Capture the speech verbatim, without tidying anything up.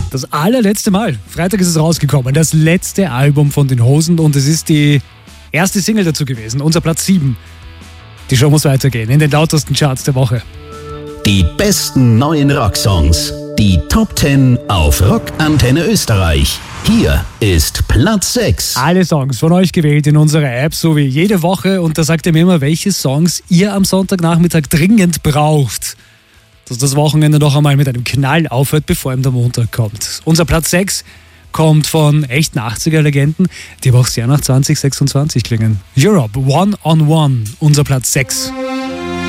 Das allerletzte Mal. Freitag ist es rausgekommen. Das letzte Album von den Hosen und es ist die erste Single dazu gewesen. Unser Platz sieben. Die Show muss weitergehen in den lautesten Charts der Woche. Die besten neuen Rocksongs. Die Top zehn auf Rockantenne Österreich. Hier ist Platz sechs. Alle Songs von euch gewählt in unserer App, so wie jede Woche. Und da sagt ihr mir immer, welche Songs ihr am Sonntagnachmittag dringend braucht. Dass das Wochenende noch einmal mit einem Knall aufhört, bevor ihm der Montag kommt. Unser Platz sechs kommt von echten achtziger-Legenden, die aber auch sehr nach zwanzig sechsundzwanzig klingen. Europe, One on One, unser Platz sechs.